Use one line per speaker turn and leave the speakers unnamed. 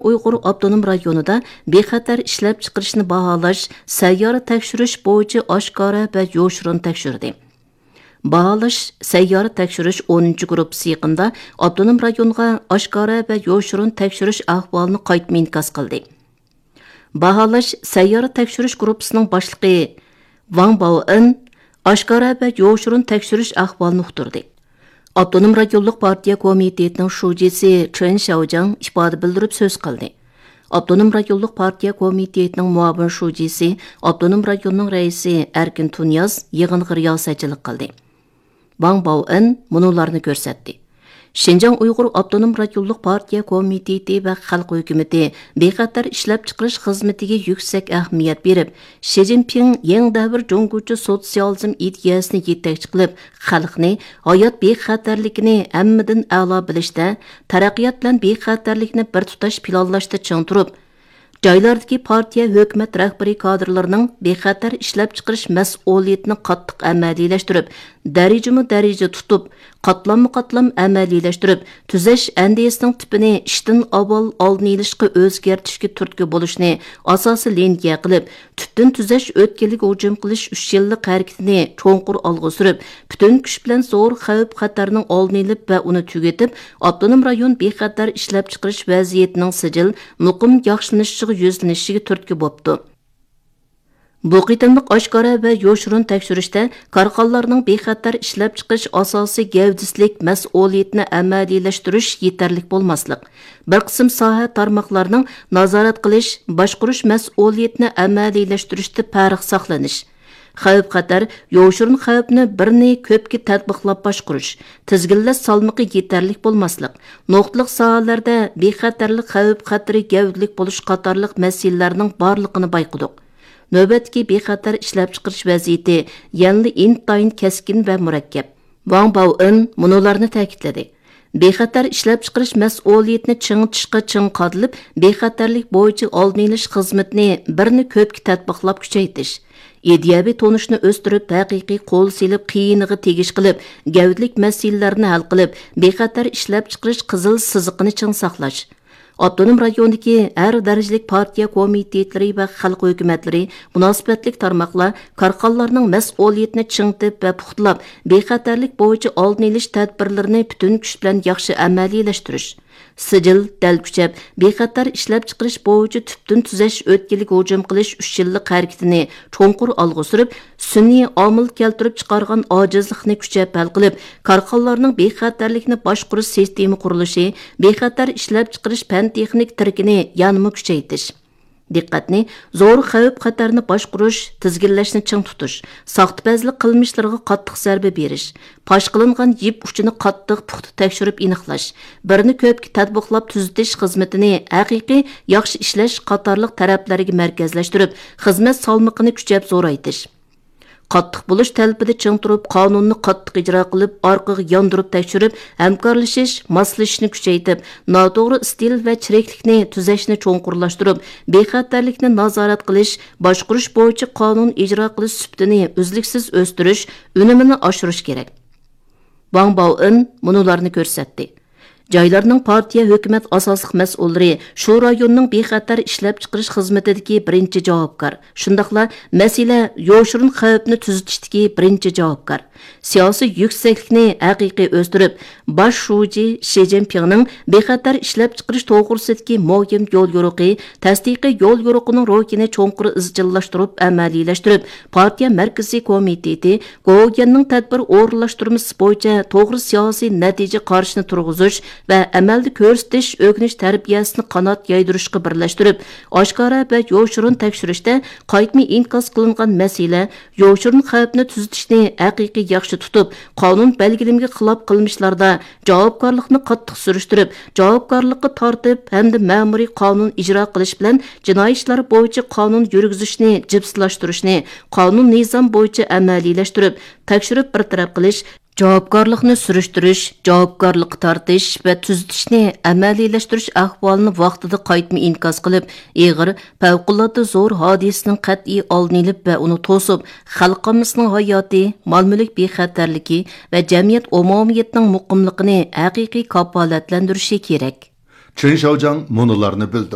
Uyghur Abdunum rayonida bexatar ishlab chiqarishni baholash, sayyora tekshirish bo'yicha oshkora va yo'shirin tekshirdi. Baholash, sayyora tekshirish 10 guruhi yaqinda Abdunum rayonga oshkora va yo'shirin tekshirish ahvolini qaytma inkos qildi. Baholash, sayyora tekshirish guruhining boshlig'i Wang Bao'in oshkora va yo'shirin tekshirish ahvolini uqtirdi. Abdunum rayonluq partiya komitetining shujisi Chen Xiaojang ifoda bildirib so'z qildi. Abdunum rayonluq partiya komitetining muavin shujisi, Abdunum rayonining raisi Erkin Tunyaz yig'inga riyosatchilik qildi. Wang Bao'in munolarni ko'rsatdi. Şinjan Uyghur Abdunum rayonluq partiya komiteti va xalq hukumati bexatar ishlab chiqarish xizmatiga yuksak ahamiyat berib, Xi Jinping yangi davr Jungguchi sotsializm ideyasini yetakchi qilib, xalqni hayot bexatarligini hammadan a'lo bilishda, taraqqiyot bilan bexatarlikni bir tutash planlashda ching turib, joylardagi partiya hukumat rahbari kadrlarining bexatar ishlab chiqarish mas'uliyatini qattiq amaliyleştirib, darajama-daraja tutib, qatlam amaliyleştirib, tuzash andiyasining tipini ishdan avval oldini olishga o'zgartirishga turtki bo'lishni asosiy liniya qilib, tubdan tuzash o'tganlik hujum qilish 3 yillik harakatini cho'nqur olg'a surib, butun kuch bilan zo'r xavf-xatarning oldini olib va uni tugatib, Abdunum rayon bexatar ishlab chiqarish vaziyatining sijil muqim yaxshilanishiga yuzlanishiga turtki bo'pti. Bu qitimliq oshkora va yo'shirin tekshirishda korxonalarning bexatar ishlab chiqarish asosiy gavdislik mas'uliyatini amaliylashtirish yetarli bo'lmaslik, bir qism soha tarmoqlarining nazorat qilish, boshqarish mas'uliyatini amaliylashtiriishda farq saqlanish, xavf-xatar, yo'shirin xavfni birini ko'pga tatbiqlab boshqarish, tizginlash salmoqi yetarli bo'lmaslik, nuqtaliq sohalarda bexatarlik xavf-xatari gavdlik bo'lish qatorliq masalalarning borligini bayqadik. Növbətki bexatar ishlab chiqarish vaziyati yangi intayin keskin va murakkab. Wang Bao'in munolarni ta'kidladi. Bexatar ishlab chiqarish mas'uliyatini ching qadilib, bexatarlik bo'yicha oldini olish xizmatini birini ko'pga tatbiqlab kuchaytirish, ideyaviy tonishni o'stirib, haqiqiy qo'l silib, qiyiniga tegish qilib, gavdlik masalalarni hal qilib, bexatar ishlab chiqarish qizil siziqini ching saqlash. Abdunum rayonidagi har darajalik partiya komitetlari va xalq hukumatlari munosabatlik tarmoqlar korxonalarning mas'uliyatini chingtib va puxtlab, bexatarlik bo'yicha oldini olish tadbirlarini butun kuch bilan yaxshi amaliylashtirish, sijil dal kuchab, bexatar ishlab chiqarish bo'yicha tubdan tuzash o'tganlik hujum qilish 3 yillik harakatini cho'nqur olg'a surib, sun'iy omil keltirib chiqargan ojizlikni kuchab hal qilib, korxonalarning bexatarlikni boshqarish sistemi qurilishi, bexatar ishlab chiqarish fan-texnik tirkini yanma kuchaytirish, diqqatni zo'r xavf-xatarni boshqarish, tizginlashni ching tutish, soxtabazlik qilmishlarga qattiq zarba berish, pash qilingan yip uchini qattiq puxta tekshirib aniqlash, birini ko'pga tatbiqlab tuzatish xizmatini haqiqiy yaxshi ishlash qatorliq taraflarga markazlashtirib, xizmat salmoqini kuchab zo'raytirish. Qattiq bo'lish talabida ching turib, qonunni qattiq ijro qilib, orqaga yondirib tekshirib, hamkorlashish, moslashishni kuchaytirib, noto'g'ri stil va chiriklikni tuzashni cho'nqurlashtirib, bexatarlikni nazorat qilish, boshqarish bo'yicha qonun ijro qilish sifatini uzluksiz o'stirish, unumini oshirish kerak. Wang Bao'in munolarni ko'rsatdi. Joylarning partiya hukumat asosliq mas'ullari shu rayonning bexatar ishlab chiqarish xizmatidagi birinchi javobgar. Shundaqla masala yo'shirin xavfni tuzatishdagi birinchi javobgar. Siyosiy yuksaklikni haqiqiy o'stirib, bosh shuji Xi Jinpingning bexatar ishlab chiqarish to'g'risidagi muhim yo'l yo'riqi, tasdiqiy yo'l yo'riqining ro'kini cho'nqur izchillashtirib, amaliylashtirib, partiya markaziy komiteti Go'yanning tadbir o'rinlashtirmasi bo'yicha to'g'ri siyosiy natija qarshini turg'izish va amalda ko'rsatish o'g'inish tarbiyasini qanot yaydirishga birlashtirib, oshkora va yo'shirin tekshirishda qaytma inkos qilingan masala yo'shirin xavfni tuzatishni haqiqiy yaxshi tutib, qonun belgilimga xilof qilmishlarda javobgarlikni qattiq surishtirib, javobgarlikka tortib hamda ma'muriy qonun ijro qilish bilan jinoiy ishlar bo'yicha qonun yurgizishni jibslashtirishni, qonun nizom bo'yicha amaliylashtirib, tekshirib bartaraf qilish, javobgarlikni surishtirish, javobgarlikka tortish va tuzatishni amaliylashtirish ahvolini vaqtida qaytma inkos qilib, ig'ir, favqulodda zo'r hodisaning qat'iy oldini olib va uni to'sib, xalqimizning hayoti, mol-mulk bexatarligi va jamiyat umumiyatining muqimligini haqiqiy kafolatlantirishi kerak.
Chen Xiaojang munolarni bildirdi.